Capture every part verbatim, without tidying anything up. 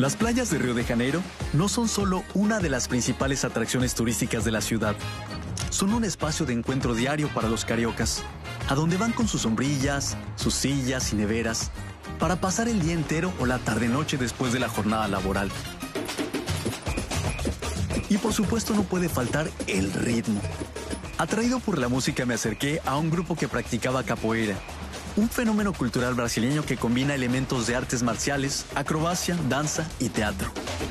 Las playas de Río de Janeiro no son solo una de las principales atracciones turísticas de la ciudad. Son un espacio de encuentro diario para los cariocas, a donde van con sus sombrillas, sus sillas y neveras, para pasar el día entero o la tarde-noche después de la jornada laboral. Y por supuesto no puede faltar el ritmo. Atraído por la música me acerqué a un grupo que practicaba capoeira, un fenómeno cultural brasileño que combina elementos de artes marciales, acrobacia, danza y teatro.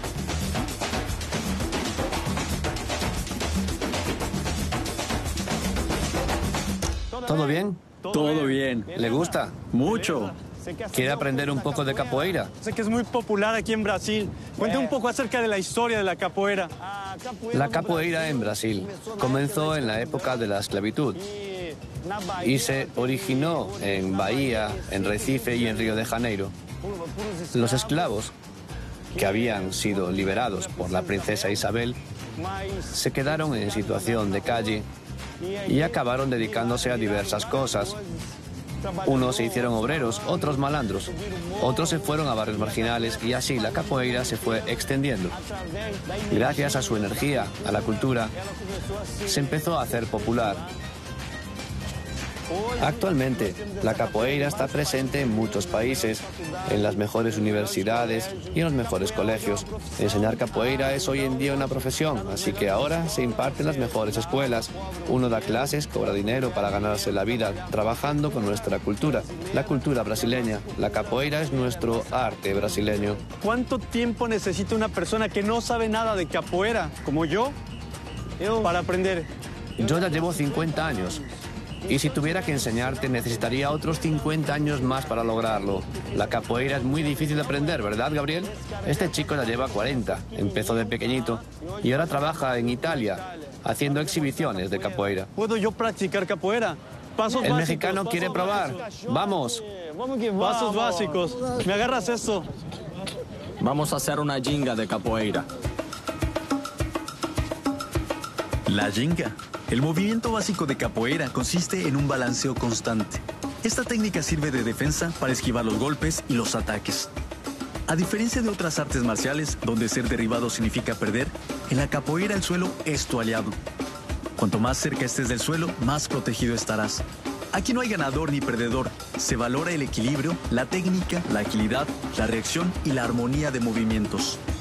¿Todo bien? Todo bien. ¿Le gusta? Mucho. ¿Quiere aprender un poco de capoeira? Sé que es muy popular aquí en Brasil. Cuente un poco acerca de la historia de la capoeira. La capoeira en Brasil comenzó en la época de la esclavitud y se originó en Bahía, en Recife y en Río de Janeiro. Los esclavos, que habían sido liberados por la princesa Isabel, se quedaron en situación de calle y acabaron dedicándose a diversas cosas. Unos se hicieron obreros, otros malandros, otros se fueron a barrios marginales y así la capoeira se fue extendiendo. Gracias a su energía, a la cultura, se empezó a hacer popular. Actualmente, la capoeira está presente en muchos países, en las mejores universidades y en los mejores colegios. Enseñar capoeira es hoy en día una profesión, así que ahora se imparte en las mejores escuelas. Uno da clases, cobra dinero para ganarse la vida, trabajando con nuestra cultura, la cultura brasileña. La capoeira es nuestro arte brasileño. ¿Cuánto tiempo necesita una persona que no sabe nada de capoeira, como yo, para aprender? Yo ya llevo cincuenta años. Y si tuviera que enseñarte, necesitaría otros cincuenta años más para lograrlo. La capoeira es muy difícil de aprender, ¿verdad, Gabriel? Este chico ya lleva cuarenta, empezó de pequeñito y ahora trabaja en Italia, haciendo exhibiciones de capoeira. ¿Puedo yo practicar capoeira? Pasos El básicos, mexicano quiere pasos probar. básicos. Vamos. Pasos básicos. ¿Me agarras eso? Vamos a hacer una ginga de capoeira. La ginga. El movimiento básico de capoeira consiste en un balanceo constante. Esta técnica sirve de defensa para esquivar los golpes y los ataques. A diferencia de otras artes marciales, donde ser derribado significa perder, en la capoeira el suelo es tu aliado. Cuanto más cerca estés del suelo, más protegido estarás. Aquí no hay ganador ni perdedor. Se valora el equilibrio, la técnica, la agilidad, la reacción y la armonía de movimientos.